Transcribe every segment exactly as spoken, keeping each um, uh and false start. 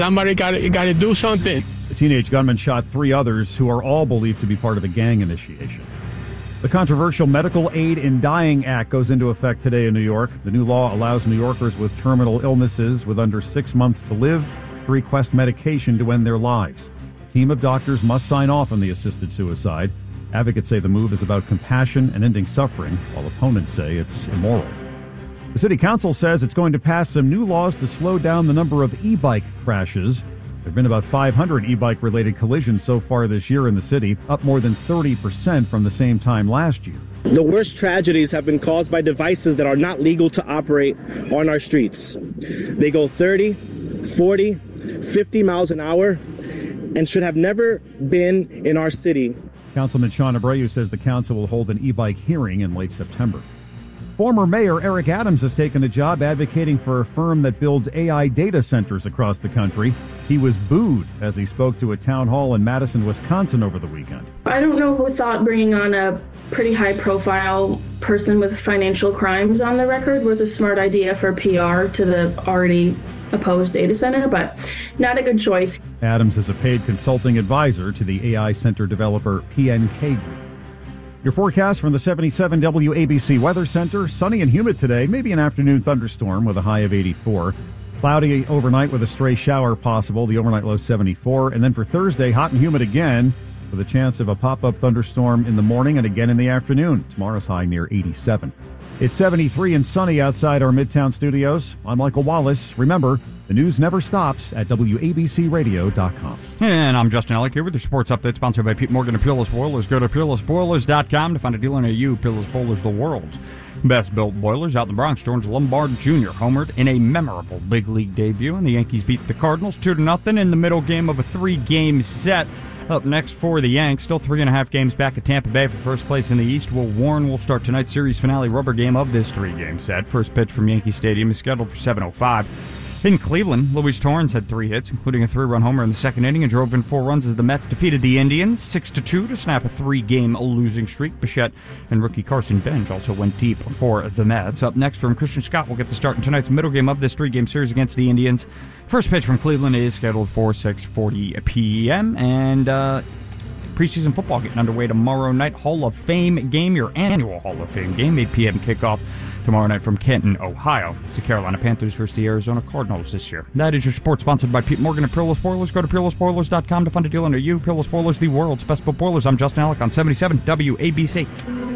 Somebody got to got to do something. The teenage gunman shot three others who are all believed to be part of the gang initiation. The controversial Medical Aid in Dying Act goes into effect today in New York. The new law allows New Yorkers with terminal illnesses with under six months to live to request medication to end their lives. A team of doctors must sign off on the assisted suicide. Advocates say the move is about compassion and ending suffering, while opponents say it's immoral. The city council says it's going to pass some new laws to slow down the number of e-bike crashes. There have been about five hundred e-bike related collisions so far this year in the city, up more than thirty percent from the same time last year. The worst tragedies have been caused by devices that are not legal to operate on our streets. They go thirty, forty, fifty miles an hour and should have never been in our city. Councilman Sean Abreu says the council will hold an e-bike hearing in late September. Former Mayor Eric Adams has taken a job advocating for a firm that builds A I data centers across the country. He was booed as he spoke to a town hall in Madison, Wisconsin over the weekend. I don't know who thought bringing on a pretty high-profile person with financial crimes on the record was a smart idea for P R to the already opposed data center, but not a good choice. Adams is a paid consulting advisor to the A I center developer P N K Group. Your forecast from the seventy-seven W A B C Weather Center. Sunny and humid today, maybe an afternoon thunderstorm with a high of eighty-four. Cloudy overnight with a stray shower possible, the overnight low seventy-four. And then for Thursday, hot and humid again with a chance of a pop-up thunderstorm in the morning and again in the afternoon. Tomorrow's high near eighty-seven. It's seventy-three and sunny outside our Midtown studios. I'm Michael Wallace. Remember, the news never stops at W A B C radio dot com. And I'm Justin Ellick here with the sports update sponsored by Pete Morgan of Peerless Boilers. Go to Peerless Boilers dot com to find a dealer near you. Peerless Boilers, the world's best-built boilers. Out in the Bronx, George Lombard Junior homered in a memorable big league debut, and the Yankees beat the Cardinals two to nothing in the middle game of a three-game set. Up next for the Yanks, still three and a half games back at Tampa Bay for first place in the East. Will Warren will start tonight's series finale rubber game of this three-game set. First pitch from Yankee Stadium is scheduled for seven oh five. In Cleveland, Luis Torrens had three hits, including a three-run homer in the second inning, and drove in four runs as the Mets defeated the Indians six to two to snap a three-game losing streak. Bichette and rookie Carson Bench also went deep for the Mets. Up next from Christian Scott will get the start in tonight's middle game of this three-game series against the Indians. First pitch from Cleveland is scheduled for six forty p.m., and uh, preseason football getting underway tomorrow night. Hall of Fame game, your annual Hall of Fame game, eight p.m. kickoff tomorrow night from Canton, Ohio. It's the Carolina Panthers versus the Arizona Cardinals this year. That is your support sponsored by Pete Morgan of Peerless Boilers. Go to Peerless Boilers dot com to find a deal under you. Peerless Boilers, the world's best built boilers. I'm Justin Alec on seventy-seven W A B C.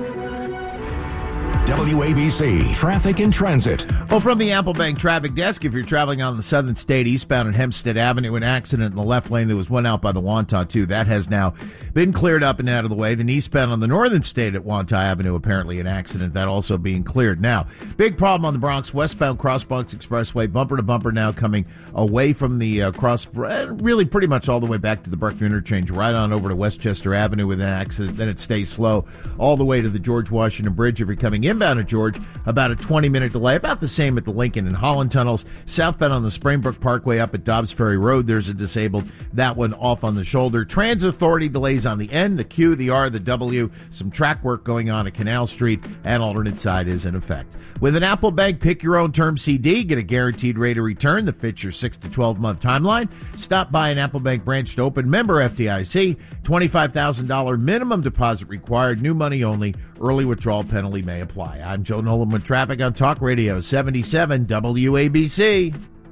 W A B C Traffic and Transit. Well, from the Apple Bank Traffic Desk, if you're traveling on the Southern State eastbound on Hempstead Avenue, an accident in the left lane. There was one out by the Wantagh, too. That has now been cleared up and out of the way. Then eastbound on the Northern State at Wantagh Avenue, apparently an accident. That also being cleared. Now, big problem on the Bronx, westbound Cross Bronx Expressway, bumper to bumper now coming away from the uh, cross, really pretty much all the way back to the Bruckner Interchange, right on over to Westchester Avenue with an accident. Then it stays slow all the way to the George Washington Bridge. If you're coming inbound at George, about a twenty-minute delay, about the same at the Lincoln and Holland tunnels. Southbound on the Springbrook Parkway up at Dobbs Ferry Road, there's a disabled, that one off on the shoulder. Transit Authority delays on the N, the Q, the R, the W, some track work going on at Canal Street, and alternate side is in effect. With an Apple Bank Pick Your Own Term C D, get a guaranteed rate of return that fits your six to twelve month timeline. Stop by an Apple Bank branch to open. Member F D I C, twenty-five thousand dollars minimum deposit required, new money only, early withdrawal penalty may apply. I'm Joe Nolan with traffic on Talk Radio seventy-seven W A B C.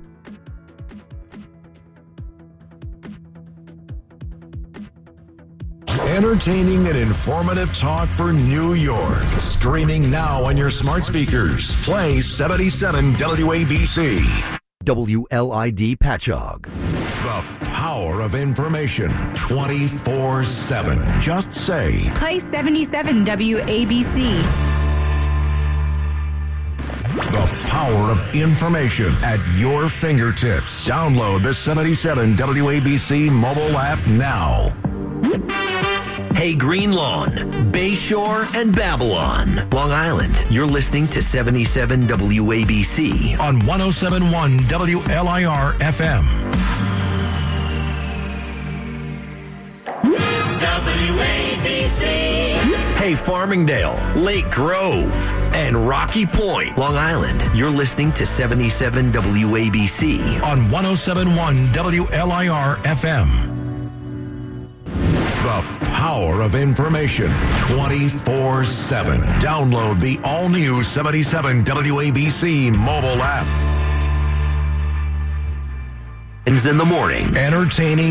Entertaining and informative talk for New York. Streaming now on your smart speakers. Play seventy-seven W A B C. W L I D Patchogue. The power of information twenty-four seven. Just say, play seventy-seven W A B C. The power of information at your fingertips. Download the seventy-seven W A B C mobile app now. Hey, Green Lawn, Bayshore, and Babylon, Long Island. You're listening to seventy-seven W A B C on one oh seven point one W L I R F M. W A B C. Hey, Farmingdale, Lake Grove, and Rocky Point, Long Island. You're listening to seventy-seven W A B C on one oh seven point one W L I R F M. The power of information twenty-four seven. Download the all-new seventy-seven W A B C mobile app. In the morning. Entertaining